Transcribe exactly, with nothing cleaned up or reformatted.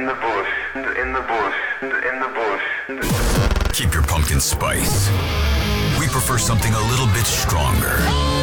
in the bush, in the bush, in the bush. Keep your pumpkin spice. We prefer something a little bit stronger.